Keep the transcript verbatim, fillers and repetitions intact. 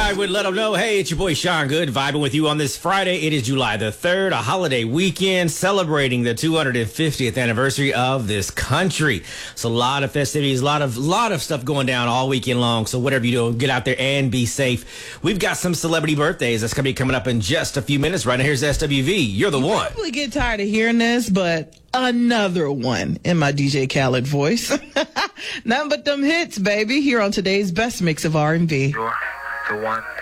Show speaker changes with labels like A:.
A: Ride with Let Them Know. Hey, it's your boy Sean Good, vibing with you on this Friday. It is July the third, a holiday weekend celebrating the two hundred fiftieth anniversary of this country. So a lot of festivities, a lot of lot of stuff going down all weekend long. So whatever you do, get out there and be safe. We've got some celebrity birthdays that's going to be coming up in just a few minutes. Right now, here's S W V. You're the
B: you
A: one.
B: Probably get tired of hearing this, but another one in my D J Khaled voice. Nothing but them hits, baby, here on today's best mix of R and B.
C: You're the one.